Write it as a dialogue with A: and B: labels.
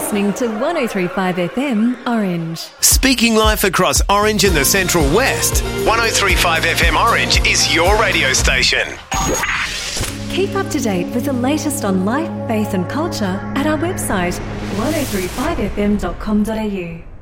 A: listening to 103.5 FM Orange.
B: Speaking life across Orange and the Central West, 103.5 FM Orange is your radio station.
A: Keep up to date with the latest on life, faith and culture at our website 1035fm.com.au.